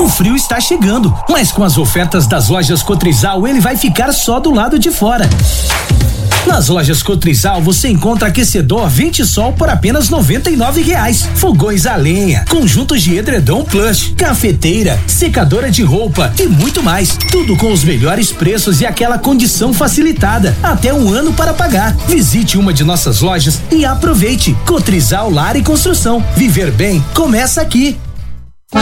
O frio está chegando, mas com as ofertas das lojas Cotrizal, ele vai ficar só do lado de fora. Nas lojas Cotrizal você encontra aquecedor Ventisol por apenas R$99, fogões a lenha, conjuntos de edredom plush, cafeteira, secadora de roupa e muito mais. Tudo com os melhores preços e aquela condição facilitada, até 1 ano para pagar. Visite uma de nossas lojas e aproveite. Cotrizal Lar e Construção. Viver bem começa aqui.